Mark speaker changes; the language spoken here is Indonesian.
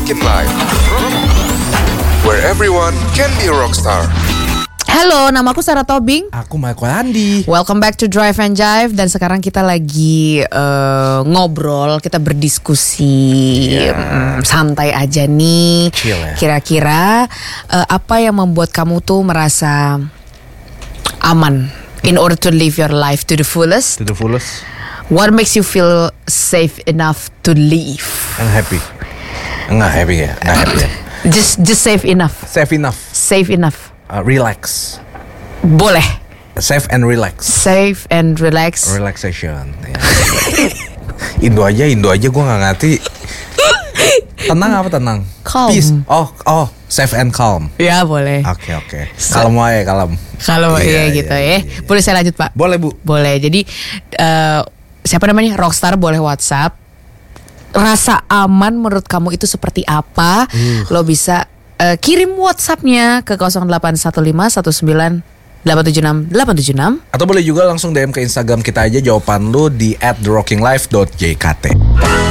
Speaker 1: Rockin' Life, where everyone can be a rockstar.
Speaker 2: Halo, namaku Sarah Tobing.
Speaker 3: Aku Michael Andi.
Speaker 2: Welcome back to Drive and Jive. Dan sekarang kita lagi ngobrol, kita berdiskusi, santai aja nih.
Speaker 3: Chill ya.
Speaker 2: Kira-kira apa yang membuat kamu tuh merasa aman in order to live your life to the fullest?
Speaker 3: To the fullest.
Speaker 2: What makes you feel safe enough to live?
Speaker 3: And happy. Enggak happy ya.
Speaker 2: Just safe enough.
Speaker 3: Safe enough.
Speaker 2: Safe enough.
Speaker 3: Relax.
Speaker 2: Boleh.
Speaker 3: Safe and relax.
Speaker 2: Safe and relax.
Speaker 3: Relaxation. Ya. Indo aja gue nggak ngerti. Tenang apa tenang?
Speaker 2: Calm.
Speaker 3: Peace. Oh, safe and calm.
Speaker 2: Ya boleh.
Speaker 3: Oke. Kalem aja, kalem.
Speaker 2: Kalau iya gitu ya. Boleh saya lanjut Pak?
Speaker 3: Boleh Bu.
Speaker 2: Boleh. Jadi siapa namanya? Rockstar boleh WhatsApp. Rasa aman menurut kamu itu seperti apa? Lo bisa kirim WhatsApp-nya ke 081519876876.
Speaker 3: Atau boleh juga langsung DM ke Instagram kita aja jawaban lu di @therockinglife.jkt.